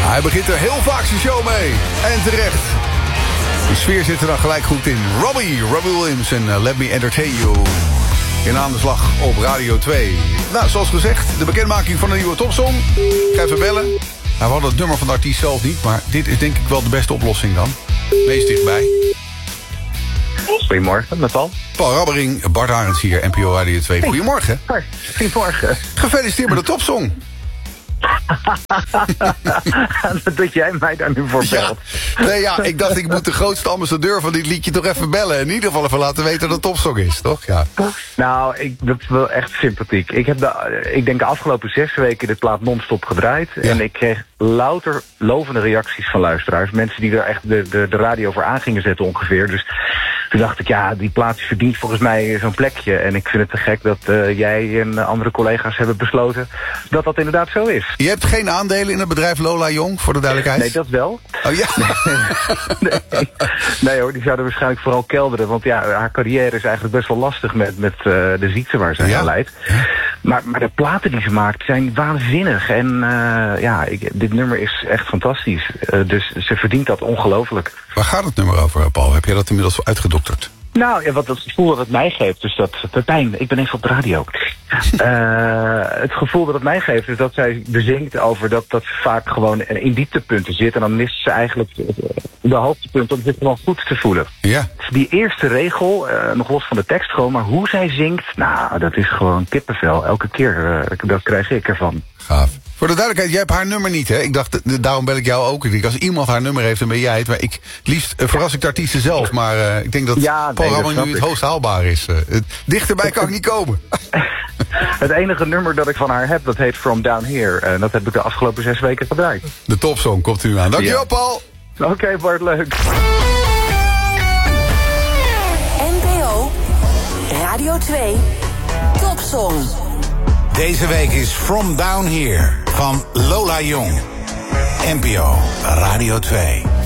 Hij begint er heel vaak zijn show mee. En terecht. De sfeer zit er dan gelijk goed in. Robbie Williams en Let Me Entertain You. In aan de slag op Radio 2. Nou, zoals gezegd, de bekendmaking van een nieuwe topsong. Ik ga even bellen. Nou, we hadden het nummer van de artiest zelf niet, maar dit is denk ik wel de beste oplossing dan. Meest dichtbij. Goedemorgen, met Paul. Paul Rabbering, Bart Arends hier, NPO Radio 2. Goedemorgen. Hoi, goedemorgen. Gefeliciteerd met de topsong. Dat jij mij daar nu voor belt. Ja. Nee, ja, ik dacht ik moet de grootste ambassadeur van dit liedje toch even bellen. En in ieder geval even laten weten dat het topsong is, toch? Ja. Nou, dat is wel echt sympathiek. Ik heb ik denk de afgelopen 6 weken dit plaat non-stop gedraaid. Ja. En ik kreeg louter lovende reacties van luisteraars. Mensen die er echt de radio voor aan gingen zetten ongeveer. Dus toen dacht ik, ja, die plaat verdient volgens mij zo'n plekje. En ik vind het te gek dat jij en andere collega's hebben besloten dat dat inderdaad zo is. Je hebt geen aandelen in het bedrijf Lola Jong, voor de duidelijkheid? Nee, dat wel. Oh ja? Nee hoor, die zouden waarschijnlijk vooral kelderen. Want ja, haar carrière is eigenlijk best wel lastig met de ziekte waar ze aan leidt. Maar de platen die ze maakt zijn waanzinnig. En dit nummer is echt fantastisch. Dus ze verdient dat ongelooflijk. Waar gaat het nummer over, Paul? Heb je dat inmiddels uitgedokterd? Nou, ja, wat het gevoel dat het mij geeft, dus dat Pepijn, ik ben even op de radio. Het gevoel dat het mij geeft is dat zij bezinkt over dat ze vaak gewoon in dieptepunten zit. En dan mist ze eigenlijk de hoogtepunten om zich gewoon goed te voelen. Ja. Die eerste regel, nog los van de tekst gewoon, maar hoe zij zingt, nou, dat is gewoon kippenvel. Elke keer, dat krijg ik ervan. Gaaf. Voor de duidelijkheid, jij hebt haar nummer niet, hè? Ik dacht, daarom bel ik jou ook. Ik denk, als iemand haar nummer heeft, dan ben jij het. Maar liefst verras ik de artiesten zelf. Maar ik denk dat Paul Rabbering nu het hoogst haalbaar is. Dichterbij kan ik niet komen. Het enige nummer dat ik van haar heb, dat heet From Down Here. En dat heb ik de afgelopen 6 weken gedraaid. De topsong komt er nu aan. Dankjewel, Paul. Oké, Bart, leuk. NPO Radio 2 Topsong. Deze week is From Down Here van Lola Jong. NPO Radio 2.